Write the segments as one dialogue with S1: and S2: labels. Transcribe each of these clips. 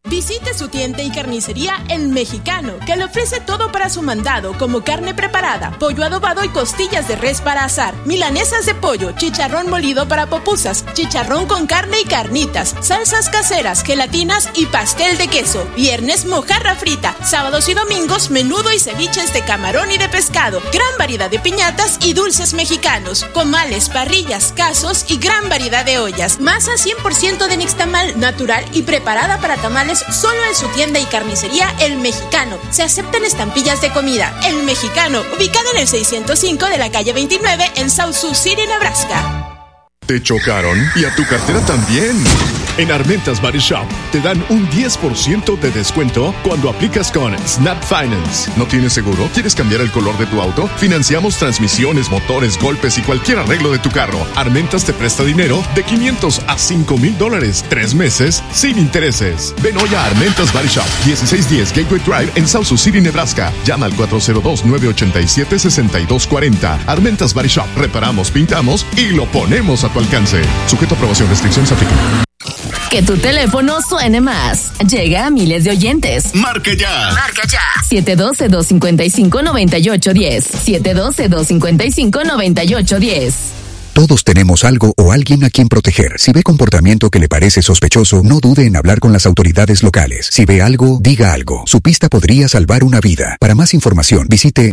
S1: Visite su tienda y carnicería El Mexicano, que le ofrece todo para su mandado, como carne preparada, pollo adobado y costillas de res para asar, milanesas de pollo, chicharrón molido para pupusas, chicharrón con carne y carnitas, salsas caseras, gelatinas y pastel de queso. Viernes, mojarra frita. Sábados y domingos, menudo y ceviches de camarón y de pescado. Gran variedad de piñatas y dulces mexicanos, comales, parrillas, casos y gran variedad de ollas. Masa 100% de nixtamal, natural y preparada para tamales, solo en su tienda y carnicería El Mexicano. Se aceptan estampillas de comida. El Mexicano, ubicado en el 605 de la calle 29 en South Sioux City, Nebraska.
S2: ¿Te chocaron? Y a tu cartera también. En Armentas Body Shop te dan un 10% de descuento cuando aplicas con Snap Finance. ¿No tienes seguro? ¿Quieres cambiar el color de tu auto? Financiamos transmisiones, motores, golpes y cualquier arreglo de tu carro. Armentas te presta dinero de $500 a $5,000, 3 meses sin intereses. Ven hoy a Armentas Body Shop, 1610 Gateway Drive en South Sioux City, Nebraska. Llama al 402-987-6240. Armentas Body Shop. Reparamos, pintamos y lo ponemos a tu alcance. Sujeto a aprobación, restricciones aplican.
S3: Que tu teléfono suene más. Llega a miles de oyentes.
S2: ¡Marque ya!
S3: ¡Marca ya! 712-255-9810. 712-255-9810.
S4: Todos tenemos algo o alguien a quien proteger. Si ve comportamiento que le parece sospechoso, no dude en hablar con las autoridades locales. Si ve algo, diga algo. Su pista podría salvar una vida. Para más información, visite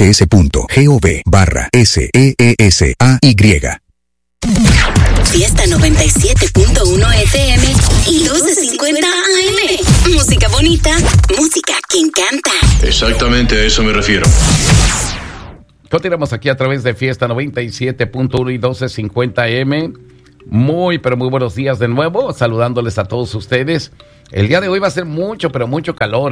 S4: dhs.gov/SEESAY.
S5: Fiesta 97.1 FM y 1250 AM. Música bonita, música que encanta.
S6: Exactamente a eso me refiero.
S7: Continuamos aquí a través de Fiesta 97.1 y 1250 AM. Muy, pero muy buenos días de nuevo. Saludándoles a todos ustedes. El día de hoy va a ser mucho, pero mucho calor,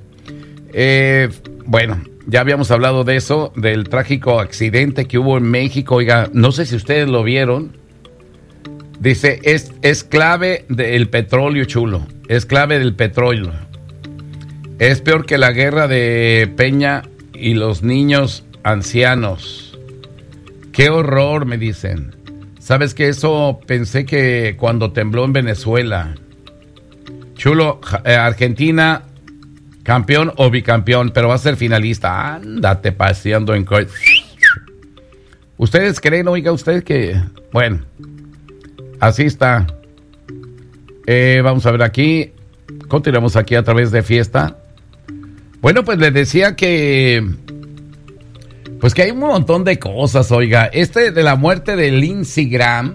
S7: Bueno, ya habíamos hablado de eso, del trágico accidente que hubo en México. Oiga, no sé si ustedes lo vieron. Dice, es clave del petróleo, chulo. Es clave del petróleo. Es peor que la guerra de Peña y los niños ancianos. Qué horror, me dicen. ¿Sabes qué? Eso pensé que cuando tembló en Venezuela. Chulo, Argentina, campeón o bicampeón, pero va a ser finalista. Ándate paseando en coche. ¿Ustedes creen, oiga, usted que... Bueno... Así está. Vamos a ver aquí. Continuamos aquí a través de Fiesta. Bueno, pues les decía que... Pues que hay un montón de cosas, oiga. De la muerte de Lindsey Graham.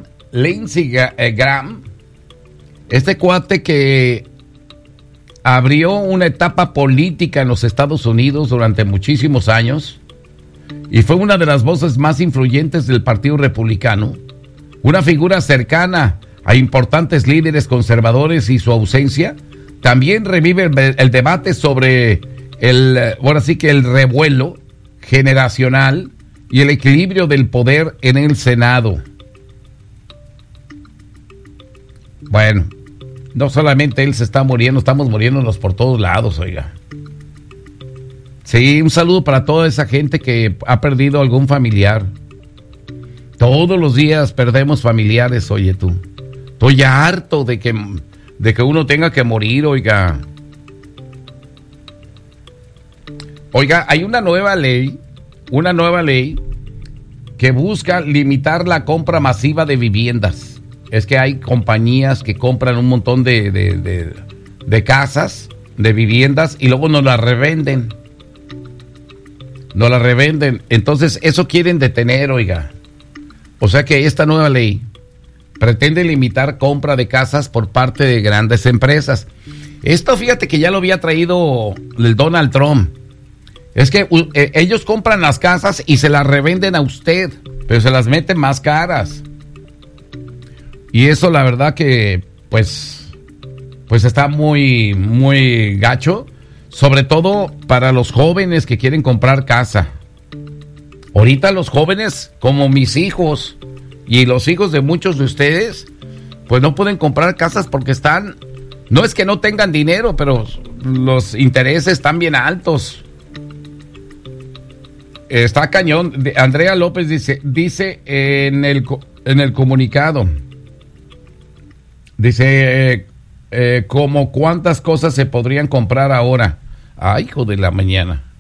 S7: Este cuate que abrió una etapa política en los Estados Unidos durante muchísimos años. Y fue una de las voces más influyentes del Partido Republicano. Una figura cercana a importantes líderes conservadores y su ausencia también revive el debate sobre ahora sí que el revuelo generacional y el equilibrio del poder en el Senado. Bueno, no solamente él se está muriendo, estamos muriéndonos por todos lados, oiga. Sí, un saludo para toda esa gente que ha perdido algún familiar. Todos los días perdemos familiares, oye tú. Estoy harto de que uno tenga que morir, oiga. Oiga, hay una nueva ley que busca limitar la compra masiva de viviendas. Es que hay compañías que compran un montón de casas, de viviendas, y luego nos las revenden. Entonces, eso quieren detener, oiga. O sea que esta nueva ley pretende limitar compra de casas por parte de grandes empresas. Esto, fíjate que ya lo había traído el Donald Trump. Es que ellos compran las casas y se las revenden a usted, pero se las meten más caras. Y eso, la verdad que, pues está muy, muy gacho. Sobre todo para los jóvenes que quieren comprar casa. Ahorita los jóvenes, como mis hijos y los hijos de muchos de ustedes, pues no pueden comprar casas porque no es que no tengan dinero, pero los intereses están bien altos. Está cañón. Andrea López dice en el comunicado, dice, como cuántas cosas se podrían comprar ahora. Ay, hijo de la mañana.